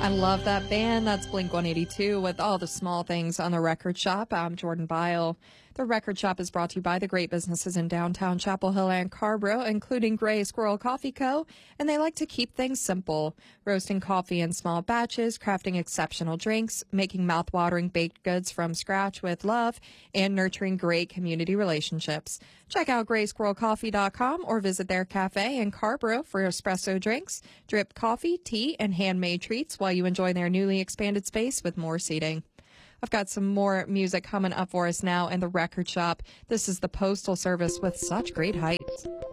I love that band. That's Blink 182 with all the small things on the record shop. I'm Jordan Byle. The record shop is brought to you by the great businesses in downtown Chapel Hill and Carborough, including Gray Squirrel Coffee Co., and they like to keep things simple, roasting coffee in small batches, crafting exceptional drinks, making mouth-watering baked goods from scratch with love, and nurturing great community relationships. Check out graysquirrelcoffee.com or visit their cafe in Carborough for espresso drinks, drip coffee, tea, and handmade treats while you enjoy their newly expanded space with more seating. I've got some more music coming up for us now in the record shop. This is the Postal Service with Such Great Heights.